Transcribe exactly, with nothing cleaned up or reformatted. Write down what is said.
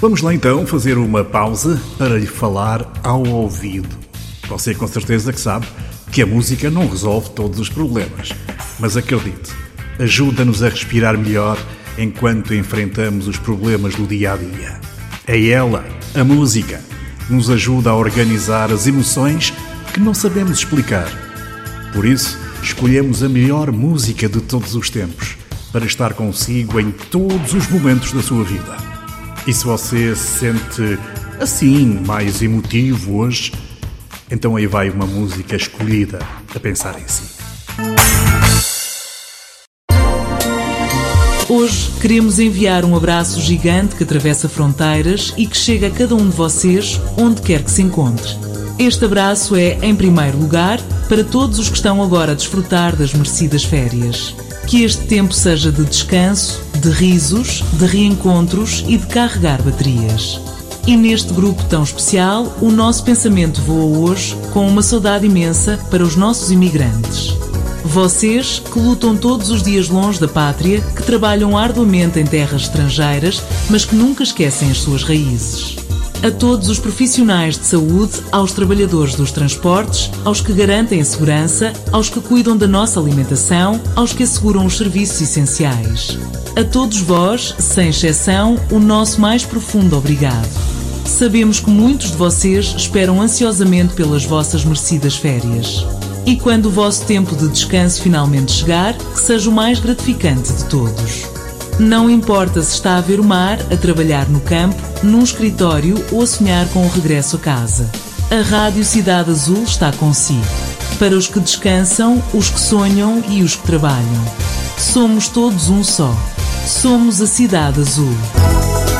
Vamos lá então fazer uma pausa para lhe falar ao ouvido. Você com certeza que sabe que a música não resolve todos os problemas, mas acredite, ajuda-nos a respirar melhor enquanto enfrentamos os problemas do dia-a-dia. É ela, a música, nos ajuda a organizar as emoções que não sabemos explicar. Por isso, escolhemos a melhor música de todos os tempos para estar consigo em todos os momentos da sua vida. E se você se sente assim, mais emotivo hoje, então aí vai uma música escolhida a pensar em si. Hoje queremos enviar um abraço gigante que atravessa fronteiras e que chega a cada um de vocês, onde quer que se encontre. Este abraço é, em primeiro lugar, para todos os que estão agora a desfrutar das merecidas férias. Que este tempo seja de descanso, de risos, de reencontros e de carregar baterias. E neste grupo tão especial, o nosso pensamento voa hoje com uma saudade imensa para os nossos imigrantes. Vocês que lutam todos os dias longe da pátria, que trabalham arduamente em terras estrangeiras, mas que nunca esquecem as suas raízes. A todos os profissionais de saúde, aos trabalhadores dos transportes, aos que garantem a segurança, aos que cuidam da nossa alimentação, aos que asseguram os serviços essenciais. A todos vós, sem exceção, o nosso mais profundo obrigado. Sabemos que muitos de vocês esperam ansiosamente pelas vossas merecidas férias. E quando o vosso tempo de descanso finalmente chegar, que seja o mais gratificante de todos. Não importa se está a ver o mar, a trabalhar no campo, num escritório ou a sonhar com o regresso a casa. A Rádio Cidade Azul está consigo. Para os que descansam, os que sonham e os que trabalham. Somos todos um só. Somos a Cidade Azul.